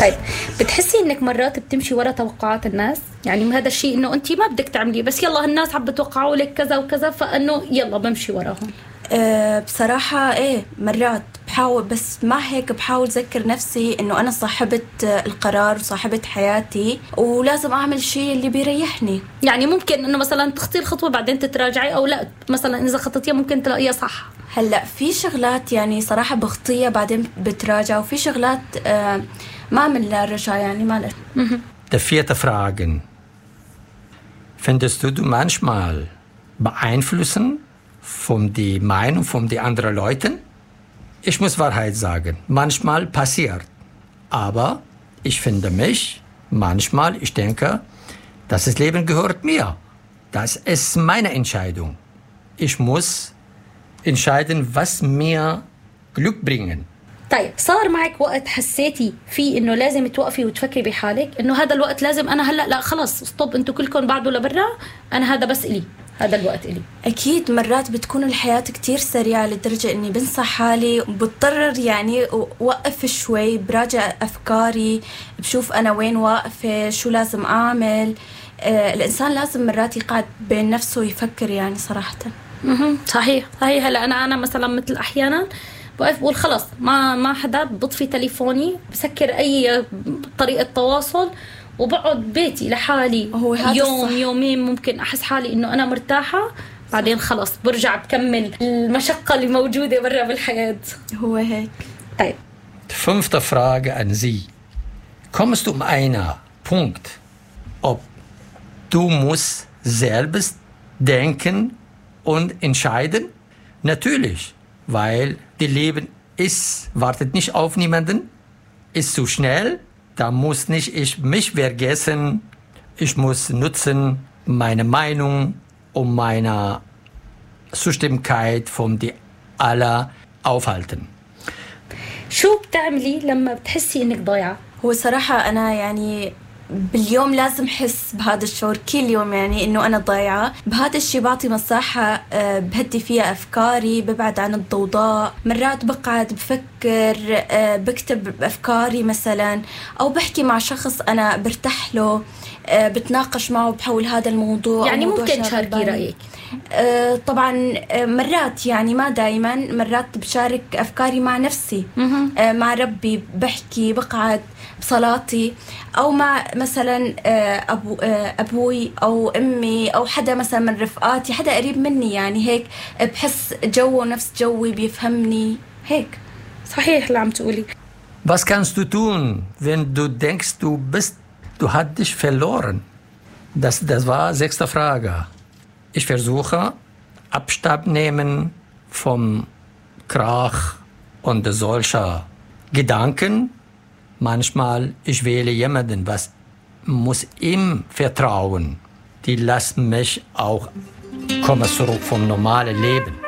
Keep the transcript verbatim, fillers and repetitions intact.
طيب بتحسي انك مرات بتمشي ورا توقعات الناس؟ يعني هذا الشيء انه انت ما بدك تعمليه بس يلا الناس عم بتوقعوا لك كذا وكذا فانه يلا بمشي وراهم. أه بصراحة ايه مرات بحاول، بس مع هيك بحاول ذكر نفسي انه انا صاحبة القرار وصاحبة حياتي ولازم اعمل شيء اللي بيريحني. يعني ممكن انه مثلا تخطي الخطوة بعدين تتراجعي، او لا مثلا اذا خططيها ممكن تلاقيها صح. هلا في شغلات يعني صراحة بخطيها بعدين بتراجع، وفي شغلات أه ما من لا رجع يعني ما لا. Der vierte Fragen. Findest du du manchmal beeinflussen von die Meinung von die anderen Leuten? Ich muss Wahrheit sagen, manchmal passiert. Aber ich finde mich, manchmal, ich denke, das Leben gehört mir. Das ist meine Entscheidung. Ich muss entscheiden, was mir Glück bringen. طيب صار معك وقت حسيتي فيه انه لازم توقفي وتفكري بحالك انه هذا الوقت لازم انا هلا لا خلاص ستوب، انتوا كلكم بعدوا لبرا، انا هذا بس إلي، هذا الوقت إلي؟ أكيد مرات بتكون الحياة كتير سريعة لدرجة إني بنسى حالي وبضطر يعني وقف شوي، براجع أفكاري، بشوف أنا وين واقفة، شو لازم أعمل. آه الإنسان لازم مرات يقعد بين نفسه ويفكر يعني صراحة. صحيح صحيح. هلا أنا أنا مثلا مثل أحيانا وقف بقول خلاص ما ما حدا، بطفي تليفوني، بسكر أي طريقة تواصل وبقعد بيتي لحالي يوم الصح. يومين ممكن أحس حالي إنه أنا مرتاحة، بعدين خلاص برجع بكمل المشقة اللي موجودة برا بالحياة. هو هيك. طيب. Fünfte Frage an Sie. Kommst du um einen Punkt, ob du musst selbst denken und entscheiden? Natürlich, weil das Leben ist, wartet nicht auf niemanden, ist zu schnell. Da muss nicht ich mich vergessen. Ich muss nutzen meine Meinung und meine Zustimmigkeit von die aller aufhalten. شو بتعملي لما بتحسي إنك ضايعة؟ هو صراحة أنا يعني باليوم لازم حس بهذا الشعور كل يوم، يعني إنه أنا ضايعة. بهذا الشيء بعطي مساحة بهدي فيها أفكاري، ببعد عن الضوضاء. مرات بقعد بفكر، بكتب أفكاري مثلا، أو بحكي مع شخص أنا برتاح له، بتناقش معه بحول هذا الموضوع. يعني ممكن تشاركي رأيك؟ طبعا مرات، يعني ما دايما، مرات بشارك أفكاري مع نفسي، مع ربي بحكي، بقعد بصلاتي، أو مع مثلا أبو أبوي أو أمي أو حدا مثلا من رفقاتي، حدا قريب مني، يعني هيك بحس جوه نفس جوي، بيفهمني هيك. صحيح اللي عم تقولي. Was kannst du tun, wenn du denkst, du bist, du hast dich verloren? Das, das war sechste Frage. Ich versuche Abstand nehmen vom Krach und solcher Gedanken. Manchmal ich wähle jemanden, was muss ihm vertrauen. Die lassen mich auch kommen zurück vom normalen Leben.